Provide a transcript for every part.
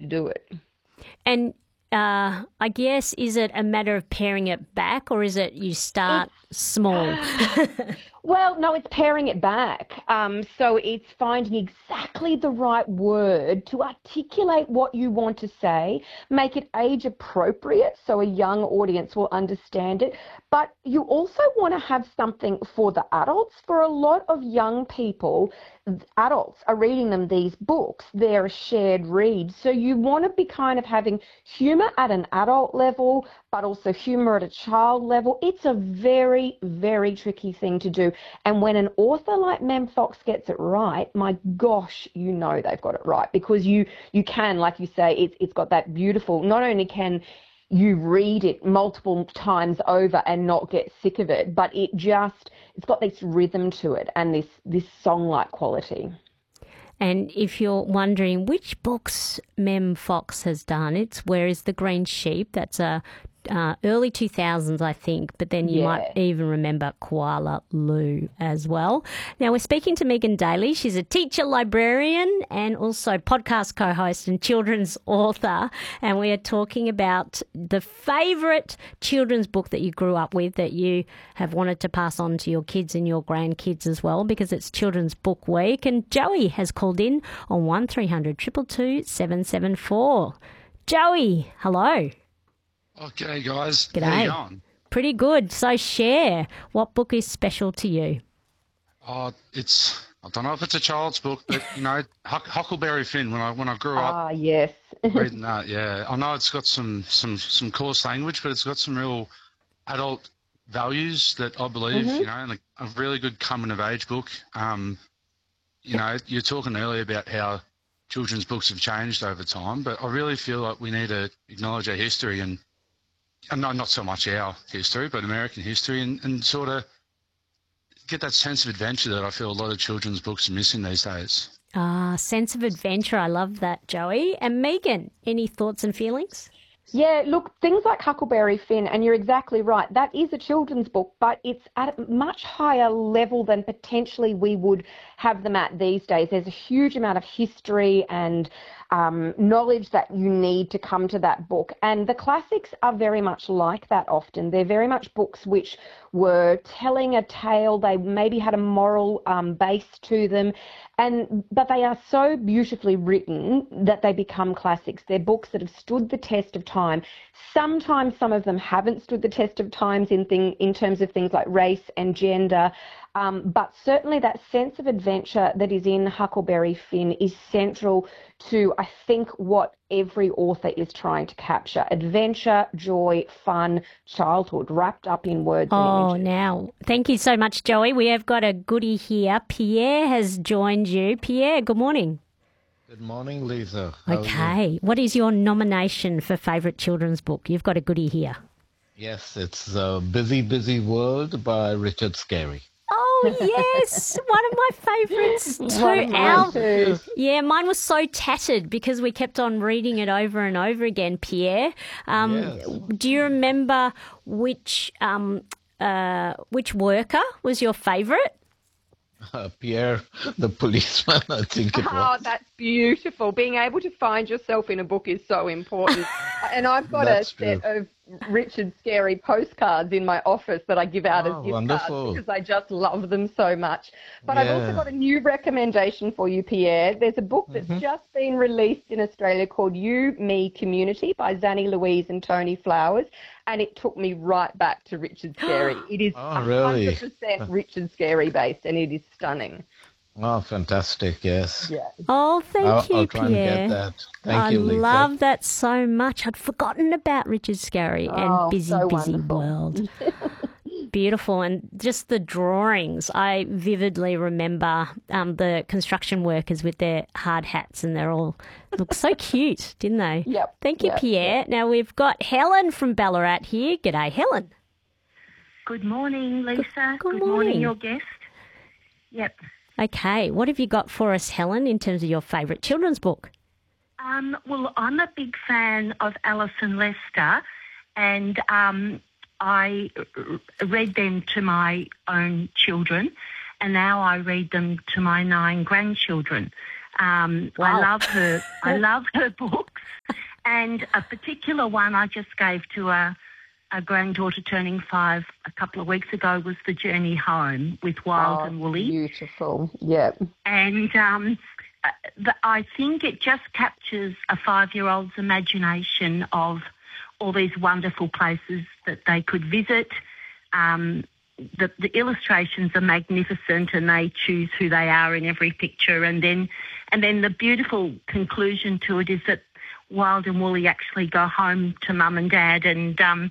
do it. And I guess, is it a matter of paring it back, or is it you start small? Well, no, it's paring it back. So it's finding exactly the right word to articulate what you want to say, make it age appropriate so a young audience will understand it. But you also want to have something for the adults. For a lot of young people, adults are reading them these books. They're a shared read. So you want to be kind of having humour at an adult level, but also humour at a child level. It's a very, very tricky thing to do. And when an author like Mem Fox gets it right, my gosh, you know they've got it right, because you can, like you say, it's got that beautiful, not only can you read it multiple times over and not get sick of it, but it's got this rhythm to it and this song-like quality. And if you're wondering which books Mem Fox has done, it's Where is the Green Sheep? That's a early 2000s, I think, but then you might even remember Koala Lou as well. Now, we're speaking to Megan Daly. She's a teacher, librarian, and also podcast co-host and children's author. And we are talking about the favourite children's book that you grew up with that you have wanted to pass on to your kids and your grandkids as well, because it's Children's Book Week. And Joey has called in on 1300 222 774. Joey, hello. Okay, guys. G'day. How you going? Pretty good. So share. What book is special to you? I don't know if it's a child's book, but, Huckleberry Finn, when I grew up. Ah, yes. Reading that, yeah. I know it's got some coarse language, but it's got some real adult values that I believe, and a really good coming-of-age book. You're talking earlier about how children's books have changed over time, but I really feel like we need to acknowledge our history and not so much our history, but American history, and sort of get that sense of adventure that I feel a lot of children's books are missing these days. Sense of adventure. I love that, Joey. And Megan, any thoughts and feelings? Yeah, look, things like Huckleberry Finn, and you're exactly right, that is a children's book, but it's at a much higher level than potentially we would have them at these days. There's a huge amount of history and knowledge that you need to come to that book. And the classics are very much like that often. They're very much books which were telling a tale. They maybe had a moral base to them, but they are so beautifully written that they become classics. They're books that have stood the test of time. Sometimes some of them haven't stood the test of times in terms of things like race and gender. But certainly that sense of adventure that is in Huckleberry Finn is central to, I think, what every author is trying to capture. Adventure, joy, fun, childhood, wrapped up in words and images. Now, thank you so much, Joey. We have got a goodie here. Pierre has joined you. Pierre, good morning. Good morning, Lisa. How are you? What is your nomination for favourite children's book? You've got a goodie here. Yes, it's Busy, Busy World by Richard Scarry. Oh, yes. One of my favourites. Yeah, mine was so tattered because we kept on reading it over and over again, Pierre. Yes. Do you remember which worker was your favourite? Pierre, the policeman, I think it was. Oh, that's beautiful. Being able to find yourself in a book is so important. And I've got a set of Richard Scarry postcards in my office that I give out as gift cards because I just love them so much. But I've also got a new recommendation for you, Pierre. There's a book that's just been released in Australia called You, Me, Community by Zanny Louise and Tony Flowers. And it took me right back to Richard Scarry. It is 100% Richard Scarry based, and it is stunning. Oh, fantastic, yes. Yeah. Oh, thank you, I'll try Pierre. and get that. Thank you, Lisa. I love that so much. I'd forgotten about Richard Scarry and Busy, Busy World. Beautiful. And just the drawings. I vividly remember the construction workers with their hard hats, and they're all look so cute, didn't they? Yep. Thank you, Pierre. Yep. Now we've got Helen from Ballarat here. G'day, Helen. Good morning, Lisa. Good morning, your guest. Yep. Okay, what have you got for us, Helen, in terms of your favourite children's book? Well, I'm a big fan of Alison Lester, and I read them to my own children, and now I read them to my 9 grandchildren. Wow. I love her books. And a particular one I just gave to a granddaughter turning 5 a couple of weeks ago was The Journey Home with Wild and Woolly. Beautiful, yeah. And I think it just captures a 5-year-old's imagination of all these wonderful places that they could visit. The illustrations are magnificent, and they choose who they are in every picture. And then the beautiful conclusion to it is that Wild and Woolly actually go home to Mum and Dad, and and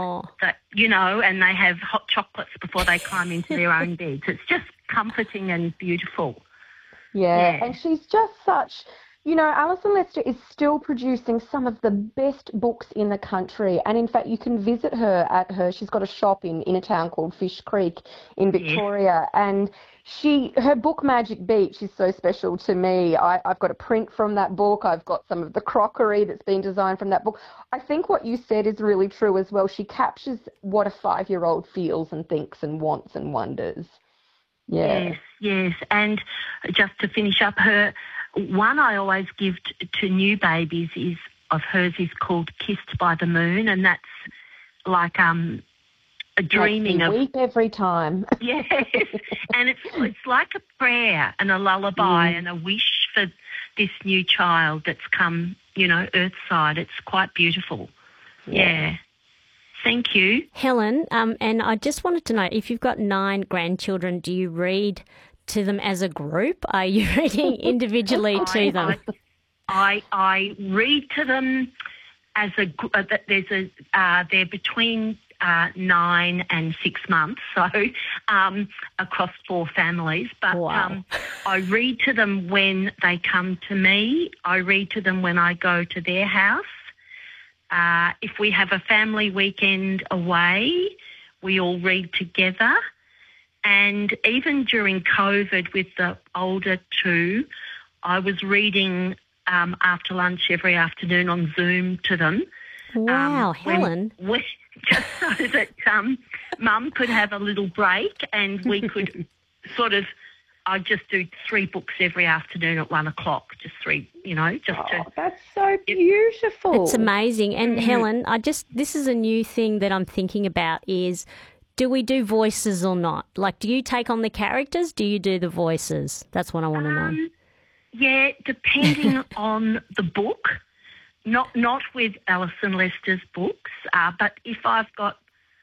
they have hot chocolates before they climb into their own beds. It's just comforting and beautiful. Yeah, and she's just such, Alison Lester is still producing some of the best books in the country. And in fact, you can visit her she's got a shop in a town called Fish Creek in Victoria. Yeah. And her book Magic Beach is so special to me. I've got a print from that book. I've got some of the crockery that's been designed from that book. I think what you said is really true as well. She captures what a 5-year-old feels and thinks and wants and wonders. Yeah. Yes. And just to finish up, one I always give to new babies is called Kissed by the Moon, and that's like a dreaming of. Weep every time. Yes, and it's like a prayer and a lullaby and a wish for this new child that's come, earthside. It's quite beautiful. Yeah. Thank you. Helen, and I just wanted to know, if you've got 9 grandchildren, do you read to them as a group? Are you reading individually to them? I read to them as a group. They're between 9 and 6 months, so across 4 families. But wow. I read to them when they come to me. I read to them when I go to their house. If we have a family weekend away, we all read together. And even during COVID with the older 2, I was reading after lunch every afternoon on Zoom to them. Wow, Helen. Just so that Mum could have a little break, and we could I just do 3 books every afternoon at 1 o'clock, just 3, that's so beautiful. It's amazing. And Helen, this is a new thing that I'm thinking about is, do we do voices or not? Like, do you take on the characters? Do you do the voices? That's what I want to know. Yeah, depending on the book. Not with Alison Lester's books, but if I've got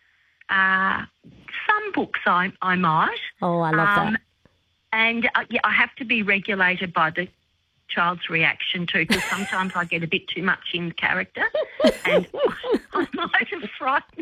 some books I might. Oh, I love that. And, I have to be regulated by the child's reaction too, because sometimes I get a bit too much in character and I might have frightened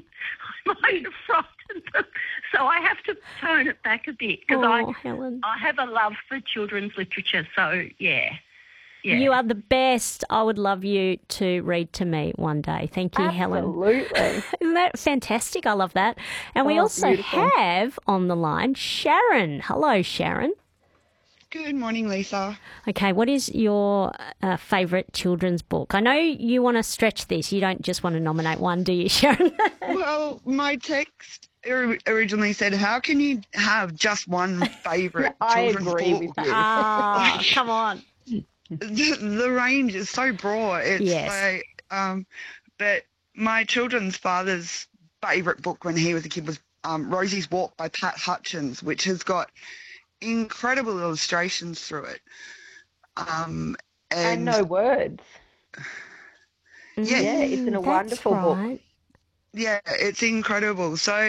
them. So I have to tone it back a bit, because I have a love for children's literature. So, yeah. You are the best. I would love you to read to me one day. Thank you, Helen. Absolutely. Isn't that fantastic? I love that. And we also have on the line Sharon. Hello, Sharon. Good morning, Lisa. Okay, what is your favourite children's book? I know you want to stretch this. You don't just want to nominate one, do you, Sharon? Well, my text originally said, how can you have just one favourite children's book? I agree with you. Come on. The range is so broad. It's but my children's father's favourite book when he was a kid was Rosie's Walk by Pat Hutchins, which has got incredible illustrations through it. And no words. Yeah, it's a wonderful book. Yeah, it's incredible. So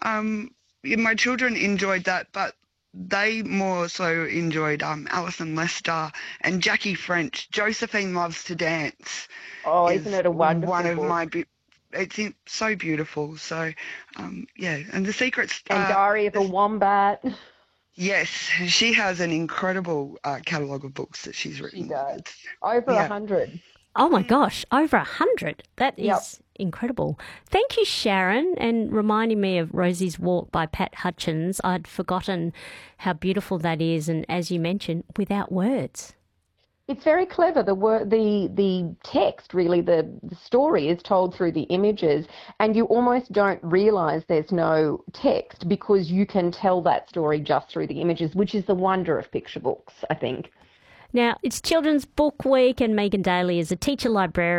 my children enjoyed that, but they more so enjoyed Alison Lester and Jackie French. Josephine Loves to Dance. Oh, isn't it a wonderful book? It's so beautiful. So, and The Secrets. And Diary of a Wombat. Yes, she has an incredible catalogue of books that she's written. She does. Over 100. Oh, my gosh, over 100. That is incredible. Thank you, Sharon, and reminding me of Rosie's Walk by Pat Hutchins. I'd forgotten how beautiful that is, and as you mentioned, without words. It's very clever. The text, really, the story is told through the images, and you almost don't realise there's no text because you can tell that story just through the images, which is the wonder of picture books, I think. Now, it's Children's Book Week, and Megan Daly is a teacher librarian